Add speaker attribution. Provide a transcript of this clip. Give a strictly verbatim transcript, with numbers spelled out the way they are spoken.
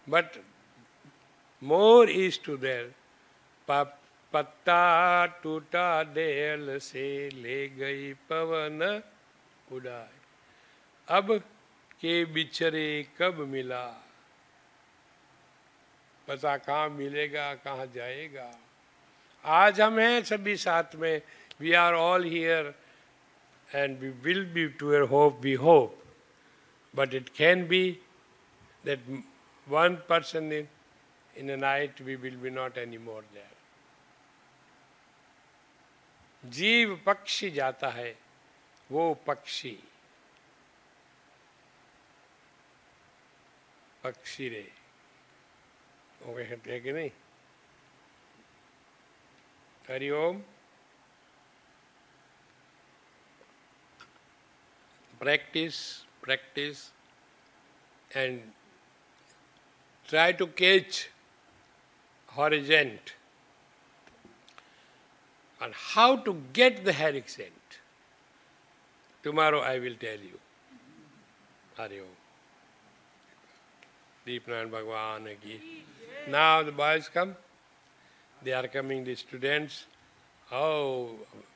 Speaker 1: But more is to there. पत्ता टूटा del से ले गई पवन उड़ाए, अब के बिछड़े कब मिला, पता कहाँ मिलेगा कहाँ जाएगा। आज हम हैं सभी साथ में, we are all here and we will be to your hope, we hope. But it can be that one person in, in a night we will be not anymore there. जीव पक्षी जाता है, वो पक्षी पक्षी रे, वो कहते हैं कि नहीं। Hariom. Practice, practice, and try to catch horizon. And how to get the horizon. Tomorrow I will tell you. Hari Om. Deepnand Bhagwan ki. Now the boys come. They are coming, the students. Oh,